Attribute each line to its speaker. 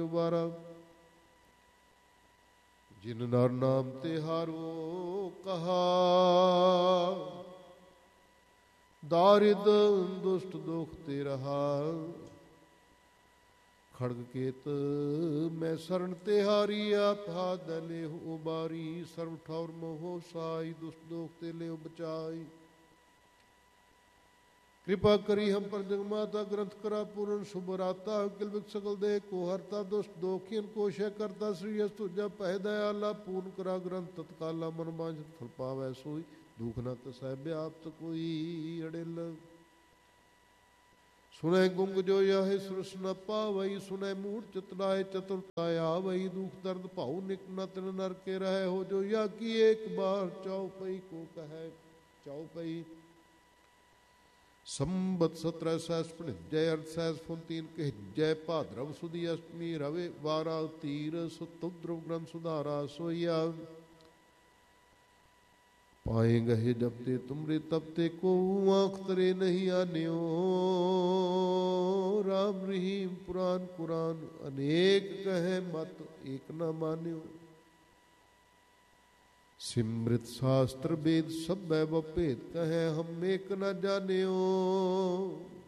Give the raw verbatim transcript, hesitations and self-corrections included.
Speaker 1: ਉਬਾਰਾ। ਜਿਨ ਨਰ ਨਾਮ ਤੇ ਹਾਰੋ ਕਹਾ, ਦਾਰਿਦ ਦੁਸ਼ਟ ਦੁਖ ਤੇ ਰਹਾ। ਖੜਗ ਕੇਤ ਮੈਂ ਸਰਣ ਤੇ ਹਾਰੀ, ਆਪ ਹਾਥ ਲੇਹੁ ਉਬਾਰੀ। ਸਰਬ ਠੌਰ ਮੋਹ ਸਾਈ, ਦੁਸ਼ਟ ਦੋਖ ਤੇ ਲੇਹੁ ਬਚਾਈ। कृपा करी हम पर जगमाता, ग्रंथ करा पूर्ण शुभ राता। किल बिक सकल दे को हरता, दुष्ट दोखियन को शय करता। श्री अस तुझा पह दयाला, पूर्ण करा ग्रंथ तत्काला। मन बांझत फल पावै सोई, दुख न तसै व्याप्त कोई अड़िल। सुनै गुंग जो याहे सुरस न पावई, सुनै मूढ़ चितलाए चतुरता आवई। दुख दर्द भाऊ निक न तिन नर के रहे हो, जो या की एक बार चौपई को कहे चौपई। संबत सत्रह सहस जय अर्थ सहस फुन तीन कह जय भाद्रव सुदी अष्टमी रवे वारा तीर। सुतुद्रव ग्रंथ सुधारा सोया, पाए गहे जबते तुमरे तबते को। आँख तरे नहीं आन्यो, राम रहीम पुराण कुरान अनेक कहे मत एक न मान्यो। सिमृत शास्त्र वेद सब वह भेद कहे, हम एक न जान्यो।